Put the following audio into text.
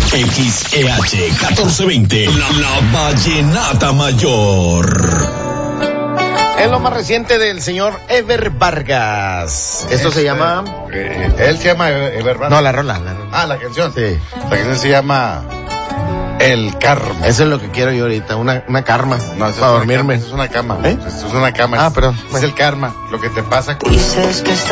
XEH 1420, la Vallenata Mayor. Es lo más reciente del señor Ever Vargas. Esto se llama... él se llama Ever Vargas. No, la rola. Ah, la canción. Sí. La canción se llama El Karma. Eso es lo que quiero yo ahorita, una karma. No, para dormirme. Eso es una cama. ¿Eh? Eso es una cama. Ah, perdón. Es el karma. Lo que te pasa con...